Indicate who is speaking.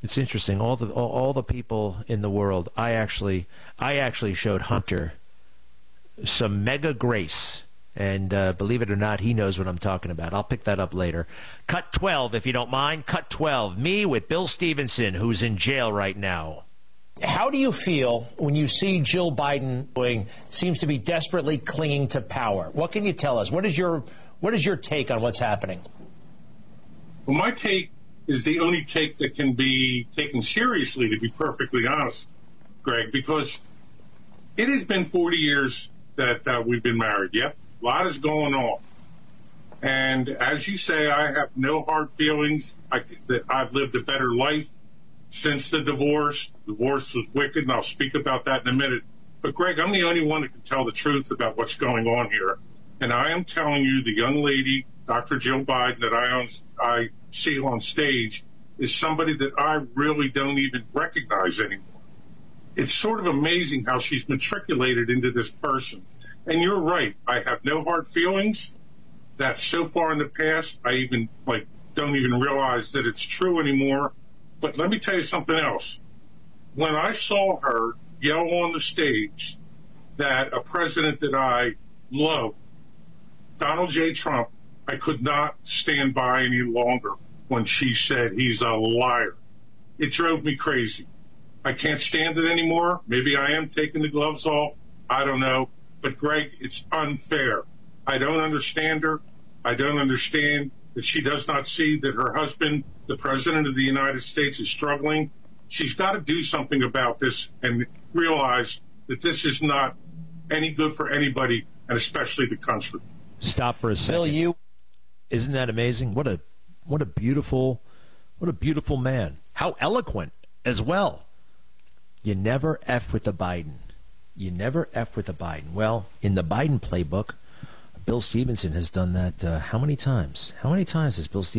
Speaker 1: It's interesting. All the people in the world. I actually showed Hunter some Mega Grace, and believe it or not, he knows what I'm talking about. I'll pick that up later. Cut 12, if you don't mind. Cut 12. Me with Bill Stevenson, who's in jail right now.
Speaker 2: How do you feel when you see Jill Biden seems to be desperately clinging to power? What can you tell us? What is your take on what's happening?
Speaker 3: Well, my take is the only take that can be taken seriously, to be perfectly honest, Greg, because it has been 40 years that we've been married. Yep, a lot is going on. And as you say, I have no hard feelings. I've lived a better life since the divorce. Divorce was wicked, and I'll speak about that in a minute. But, Greg, I'm the only one that can tell the truth about what's going on here. And I am telling you, the young lady, Dr. Jill Biden, that I see on stage is somebody that I really don't even recognize anymore. It's sort of amazing how she's matriculated into this person. And you're right. I have no hard feelings. That's so far in the past, I even don't even realize that it's true anymore. But let me tell you something else. When I saw her yell on the stage that a president that I love, Donald J. Trump, I could not stand by any longer when she said he's a liar. It drove me crazy. I can't stand it anymore. Maybe I am taking the gloves off. I don't know. But, Greg, it's unfair. I don't understand her. I don't understand that she does not see that her husband, the President of the United States, is struggling. She's got to do something about this and realize that this is not any good for anybody, and especially the country.
Speaker 1: Stop for a second.
Speaker 2: Bill,
Speaker 1: Isn't that amazing? What a beautiful man. How eloquent as well. You never F with the Biden. You never F with the Biden. Well, in the Biden playbook, Bill Stevenson has done that how many times? How many times has Bill Stevenson